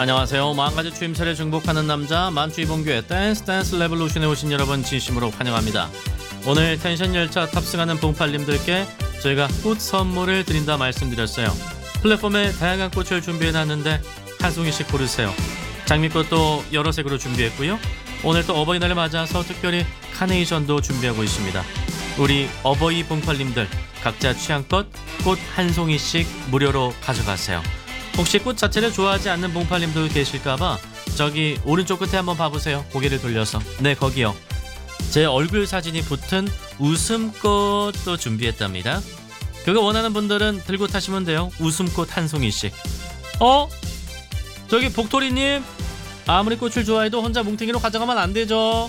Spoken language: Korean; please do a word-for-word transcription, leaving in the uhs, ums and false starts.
안녕하세요. 마음가짐 추임새를 중복하는 남자 만추이봉규의 댄스 댄스 레볼루션에 오신 여러분 진심으로 환영합니다. 오늘 텐션 열차 탑승하는 봉팔님들께 저희가 꽃 선물을 드린다 말씀드렸어요. 플랫폼에 다양한 꽃을 준비해놨는데 한 송이씩 고르세요. 장미꽃도 여러 색으로 준비했고요. 오늘 또 어버이날을 맞아서 특별히 카네이션도 준비하고 있습니다. 우리 어버이 봉팔님들 각자 취향껏 꽃 한 송이씩 무료로 가져가세요. 혹시 꽃 자체를 좋아하지 않는 봉팔님도 계실까봐 저기 오른쪽 끝에 한번 봐보세요. 고개를 돌려서. 네, 거기요. 제 얼굴 사진이 붙은 웃음꽃도 준비했답니다. 그거 원하는 분들은 들고 타시면 돼요. 웃음꽃 한 송이씩. 어? 저기 복토리님, 아무리 꽃을 좋아해도 혼자 뭉탱이로 가져가면 안 되죠.